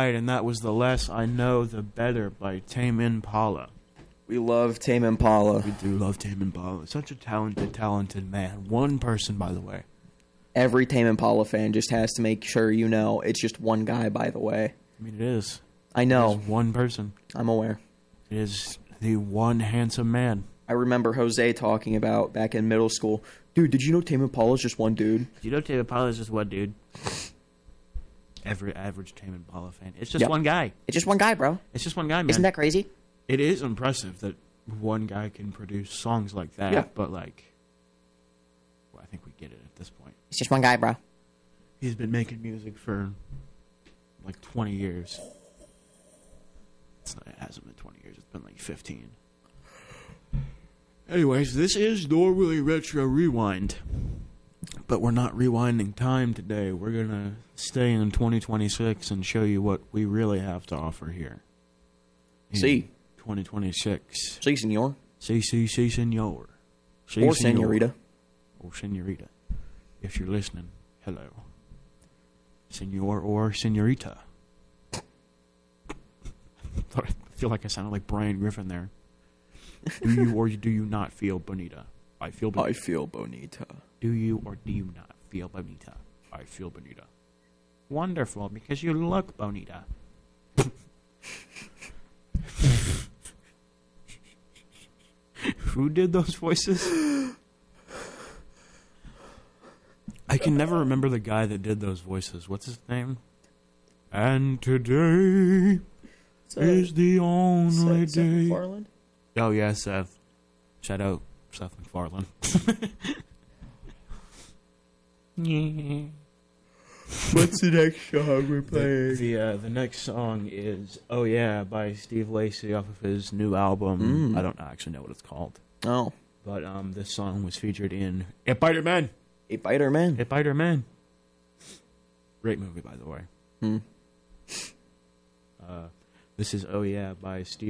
right, and that was The Less I Know, The Better by Tame Impala. We love Tame Impala. We do love Tame Impala. Such a talented man. One person, by the way. Every Tame Impala fan just has to make sure you know it's just one guy, by the way. I mean, it is. I know. It is one person. I'm aware. It is the one handsome man. I remember Jose talking about back in middle school, dude, did you know Tame Impala is just one dude? You know Tame Impala is just one dude? Every average Tame Impala fan. It's just one guy. It's just one guy, bro. It's just one guy, man. Isn't that crazy? It is impressive that one guy can produce songs like that, but like, well, I think we get it at this point. It's just one guy, bro. He's been making music for like 20 years. It hasn't been 20 years. It's been like 15. Anyways, this is Normally Retro Rewind. But we're not rewinding time today. We're going to stay in 2026 and show you what we really have to offer here. See. 2026. See, senor. See, senor. Si, or senorita. Or senorita. If you're listening, hello. Senor or senorita. I feel like I sounded like Brian Griffin there. Do you or do you not feel bonita? I feel bonita. I feel bonita. Do you or do you not feel bonita? I feel bonita. Wonderful, because you look bonita. Who did those voices? I can never remember the guy that did those voices. What's his name? And today is the only Seth day. MacFarlane? Oh, yeah, Seth. Shout out Seth MacFarlane. Yeah. What's the next song we're playing? The next song is Oh Yeah by Steve Lacy off of his new album. I don't actually know what it's called. Oh. But this song was featured in It Biter Man. It Biter Man. It Biter Man. Great movie, by the way. This is Oh Yeah by Steve